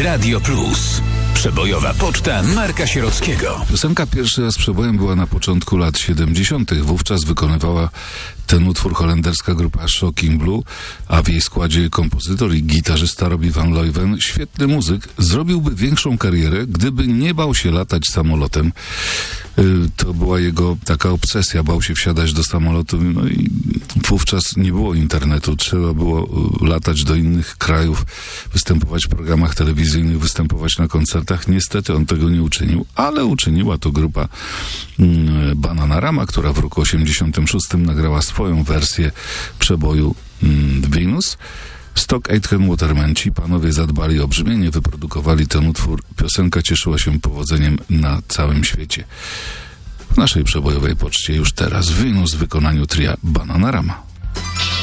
Radio Plus. Przebojowa poczta Marka Sierockiego. Piosenka pierwszy raz przebojem była na początku lat 70. Wówczas wykonywała ten utwór holenderska grupa Shocking Blue, a w jej składzie kompozytor i gitarzysta Robbie Van Leuven, świetny muzyk, zrobiłby większą karierę, gdyby nie bał się latać samolotem. To była jego taka obsesja, bał się wsiadać do samolotu, no i wówczas nie było internetu, trzeba było latać do innych krajów, występować w programach telewizyjnych, występować na koncertach. Niestety on tego nie uczynił, ale uczyniła to grupa Bananarama, która w roku 86 nagrała swoją wersję przeboju Venus. Stock Aitken Waterman, ci panowie zadbali o brzmienie, wyprodukowali ten utwór. Piosenka cieszyła się powodzeniem na całym świecie. W naszej przebojowej poczcie już teraz Venus w wykonaniu tria Bananarama.